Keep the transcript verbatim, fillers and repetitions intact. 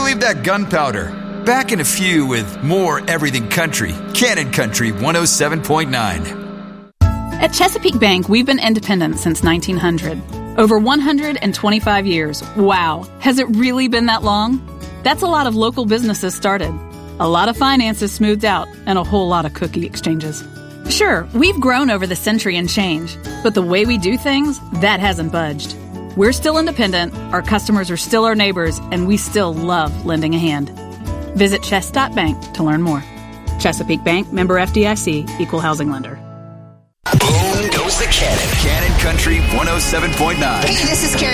leave that gunpowder. Back in a few with more Everything Country. Cannon Country one oh seven point nine. At Chesapeake Bank, we've been independent since nineteen hundred. Over one hundred twenty-five years. Wow. Has it really been that long? That's a lot of local businesses started, a lot of finances smoothed out, and a whole lot of cookie exchanges. Sure, we've grown over the century and change, but the way we do things, that hasn't budged. We're still independent, our customers are still our neighbors, and we still love lending a hand. Visit chess dot bank to learn more. Chesapeake Bank, member F D I C, equal housing lender. Boom goes the cannon. Cannon Country one oh seven point nine. Hey, this is Carrie.